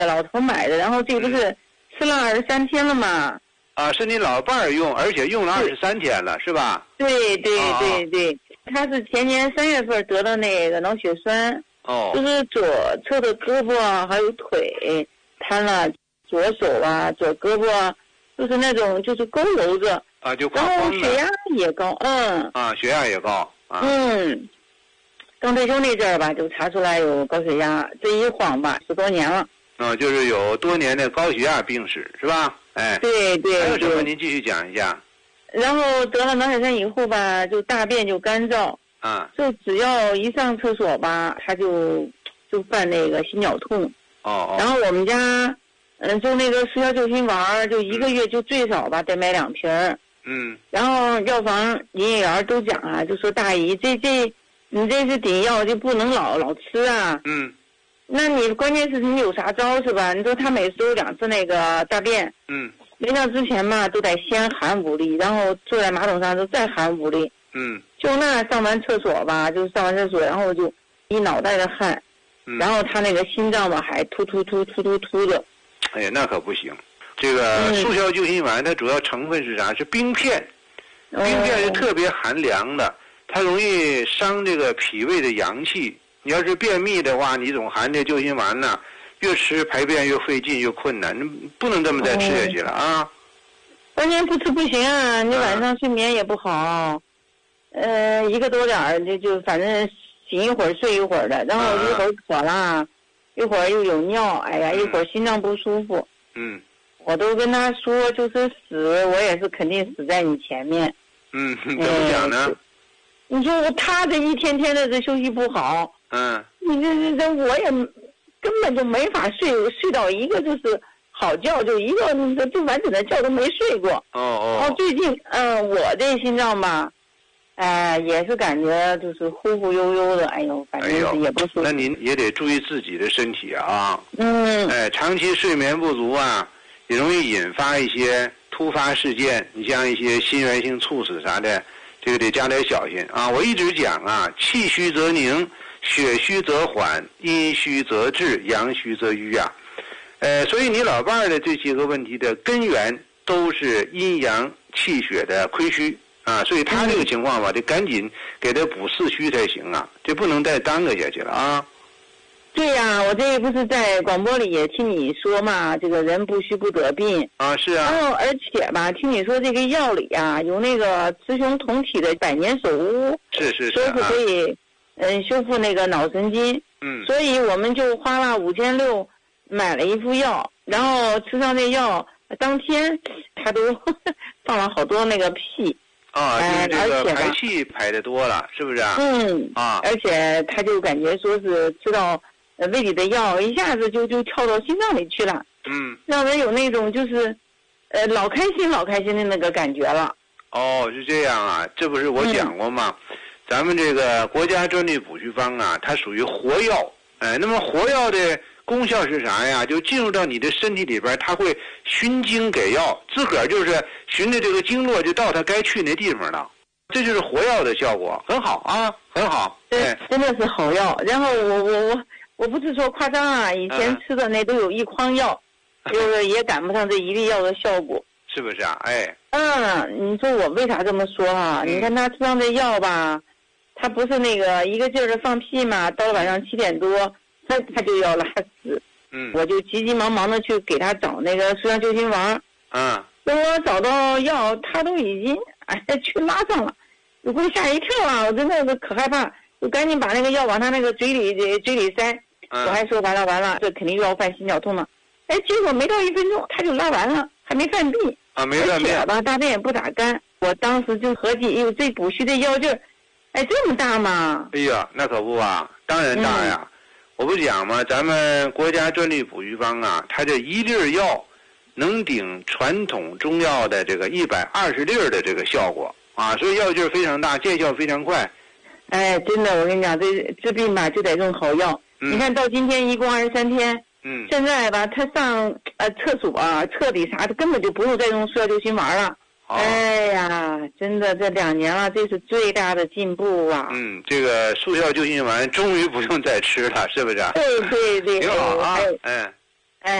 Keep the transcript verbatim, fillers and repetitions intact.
老头买的，然后这不是吃了二十三天了吗？ 啊，是你老伴儿用，而且用了二十三天了，是吧？ 对对对对，他是前年三月份得的那个脑血栓， 哦， 就是左侧的胳膊还有腿瘫了，左手啊、左胳膊啊，就是那种就是佝偻着啊，就然后发慌了。 血压也高，嗯。 啊，血压也高。啊、 嗯，刚退休那阵儿吧，就查出来有高血压，这一晃吧，十多年了。 啊，就是有多年的高血压病史，是吧？哎， 对对。 还有什么？您继续讲一下。 然后得了脑血栓以后吧，就大便就干燥， 啊， 就只要一上厕所吧，他就就犯那个心绞痛。 哦哦。 然后我们家，嗯，就那个速效救心丸，就一个月就最少吧得买两瓶儿。 嗯。 然后药房营业员都讲啊，就说大姨，这这你这是顶药，就不能老老吃啊。 嗯。 那你关键是你有啥招是吧？你说他每次有两次那个大便。 嗯。 临上之前嘛，都得先含五粒，然后坐在马桶上就再含五粒。 嗯。 就那上完厕所吧，就上完厕所，然后就一脑袋的汗。 嗯。 然后他那个心脏吧还突突突突突突的。 哎呀，那可不行。这个速效救心丸它主要成分是啥？是冰片。冰片是特别寒凉的，它容易伤这个脾胃的阳气。你要是便秘的话，你总含这救心丸呢，越吃排便越费劲越困难，不能这么再吃下去了啊！ 关键不吃不行啊，你晚上睡眠也不好，呃，一个多点儿就就反正醒一会儿睡一会儿的，然后一会儿渴了，一会儿又有尿，哎呀，一会儿心脏不舒服。 嗯。 我都跟他说，就是死，我也是肯定死在你前面。 嗯，怎么讲呢？ 呃、你说我他这一天天的这休息不好， 嗯， 你这这这我也根本就没法睡，睡到一个就是好觉，就一个那就完整的觉都没睡过。 哦哦。 然后最近，嗯、呃，我这心脏吧，哎、呃，也是感觉就是忽忽悠悠的，哎呦，反正是也不舒服。 那您也得注意自己的身体啊。 嗯。 哎，长期睡眠不足啊，也容易引发一些突发事件，你像一些心源性猝死啥的，这个得加点小心啊！我一直讲啊，气虚则凝，血虚则缓，阴虚则滞，阳虚则瘀啊。呃，所以你老伴儿的这些个问题的根源都是阴阳气血的亏虚啊，所以他这个情况吧，得赶紧给他补四虚才行啊，这不能再耽搁下去了啊。 对呀、啊，我这不是在广播里也听你说嘛，这个人不虚不得病啊，是啊。 然后而且吧，听你说这个药里啊有那个雌雄同体的百年首乌， 是是是， 说是可以，嗯、呃，修复那个脑神经。 嗯。 所以我们就花了五千六买了一副药，然后吃上这药，当天他都放了好多那个屁。 啊，就是这个排气排的多了，是不是啊？ 嗯。啊。而且他就感觉说是吃到。呃，胃里的药一下子就就跳到心脏里去了， 嗯， 让人有那种就是，呃，老开心老开心的那个感觉了。 哦，是这样啊，这不是我讲过吗？嗯、咱们这个国家专利补虚方啊，它属于活药，哎，那么活药的功效是啥呀？就进入到你的身体里边，它会循经给药，自个儿就是循着这个经络就到它该去那地方了，这就是活药的效果，很好啊，很好。 对，真的是好药。然后我我我。我不是说夸张啊，以前吃的那都有一筐药，嗯、就是也赶不上这一粒药的效果， 是不是啊？哎， 嗯，你说我为啥这么说啊？嗯、你看他吃上这药吧，他不是那个一个劲儿的放屁嘛，到了晚上七点多，他他就要拉屎， 嗯， 我就急急忙忙的去给他找那个速效救心丸， 嗯， 等我找到药，他都已经哎去拉上了，我给我吓一跳啊！我真的可害怕，我赶紧把那个药往他那个嘴里嘴里塞。 嗯、 我还说完了完了，这肯定又要犯心绞痛了。哎，结果没到一分钟他就拉完了，还没犯病啊，没犯病。 而且吧，大便也不咋干。我当时就合计，哎呦，这补虚的药劲儿，哎，这么大吗？ 哎呀，那可不啊，当然大呀。嗯、我不讲嘛，咱们国家专利补虚方啊，它这一粒药能顶传统中药的这个一百二十粒的这个效果啊，所以药劲儿非常大，见效非常快。 哎，真的，我跟你讲，这治病吧就得用好药。 嗯、 你看到今天一共二十三天， 嗯， 现在吧，他上呃厕所啊、彻底啥，他根本就不用再用速效救心丸了。 哦、 哎呀，真的这两年了，这是最大的进步啊！ 嗯，这个速效救心丸终于不用再吃了，是不是？ 对对对， 挺好啊，哎。